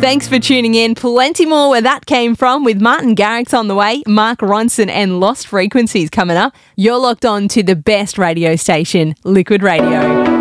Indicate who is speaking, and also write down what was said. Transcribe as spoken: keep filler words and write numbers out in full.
Speaker 1: Thanks for tuning in. Plenty more where that came from with Martin Garrix on the way, Mark Ronson and Lost Frequencies coming up. You're locked on to the best radio station, Liquid Radio.